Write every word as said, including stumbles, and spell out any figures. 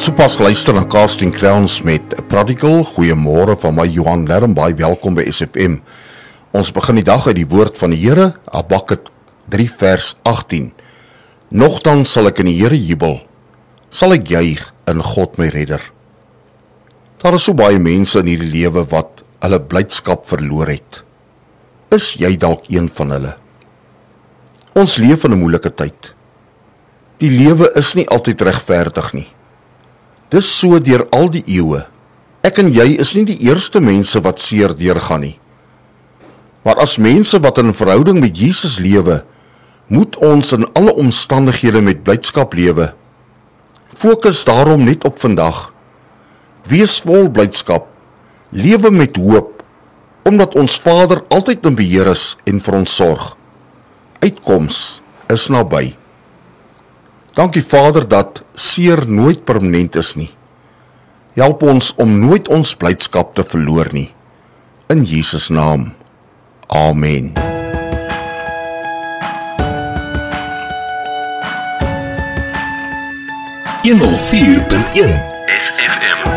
Sopas geluister na Casting Crowns met Prodigal. Goeiemôre van my Johan Lerm, baie welkom by S F M. Ons begin die dag uit die woord van die Here, Habakuk drie vers agttien. Nogtans sal ek in die Here jubel, sal ek juig in God my redder. Daar is so baie mense in hierdie lewe wat hulle blydskap verloor het. Is jy dalk een van hulle? Ons leef in 'n moeilike tyd. Die lewe is nie altyd regverdig nie. Dis so deur al die eeue. Ek en jy is nie die eerste mense wat seer deurgaan nie. Maar as mense wat in verhouding met Jesus lewe, moet ons in alle omstandighede met blydskap lewe. Fokus daarom net op vandag. Wees vol blydskap. Lewe met hoop, omdat ons Vader altyd in beheer is en vir ons sorg. Uitkoms is naby. Dankie Vader dat seer nooit permanent is nie. Help ons om nooit ons blydskap te verloor nie. In Jesus naam. Amen. honderd vier punt een S F M